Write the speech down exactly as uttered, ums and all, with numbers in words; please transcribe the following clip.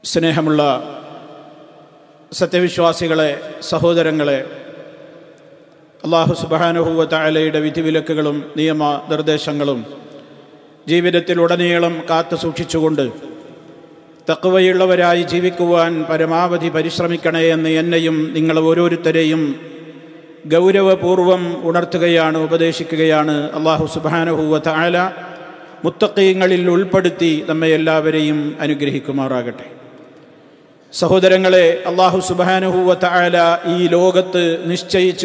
സ്നേഹമുള്ള സത്യവിശ്വാസികളെ, സഹോദരങ്ങളെ, അല്ലാഹു സുബ്ഹാനഹു വ തആലയുടെ വിധിവിലക്കുകളും നിയമ നിർദ്ദേശങ്ങളും ജീവിതത്തിലുടനീളം കാത്തു സൂക്ഷിച്ചുകൊണ്ട് തഖ്വയുള്ളവരായി ജീവിക്കുവാൻ പരമാവധി പരിശ്രമിക്കണേ എന്ന് എന്നെയും നിങ്ങൾ ഓരോരുത്തരെയും ഗൗരവപൂർവം ഉണർത്തുകയാണ്, ഉപദേശിക്കുകയാണ്. അല്ലാഹു സുബ്ഹാനഹു വ തആല മുത്തഖീങ്ങളിൽ ഉൾപ്പെടുത്തി നമ്മെ എല്ലാവരെയും അനുഗ്രഹിക്കുമാറാകട്ടെ. സഹോദരങ്ങളെ, അല്ലാഹു സുബ്ഹാനഹു വ തആല ഈ ലോകത്ത് നിശ്ചയിച്ചു